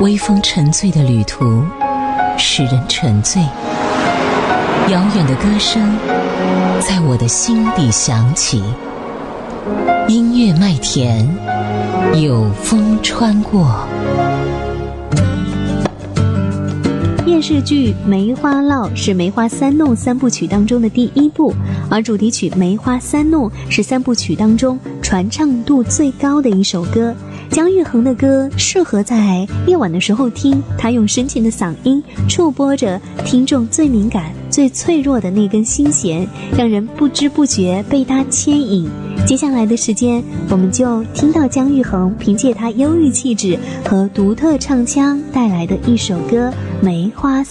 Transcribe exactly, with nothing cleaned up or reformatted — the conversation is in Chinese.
微风沉醉的旅途使人沉醉，遥远的歌声在我的心底响起，音乐麦田有风穿过。 电视剧《梅花烙》是《梅花三弄》三部曲当中的第一部，而主题曲《梅花三弄》是三部曲当中传唱度最高的一首歌。姜育恒的歌适合在夜晚的时候听，他用深情的嗓音触摸着听众最敏感最脆弱的那根心弦，让人不知不觉被他牵引。接下来的时间，我们就听到姜育恒凭借他忧郁气质和独特唱腔带来的一首歌《梅花三弄》。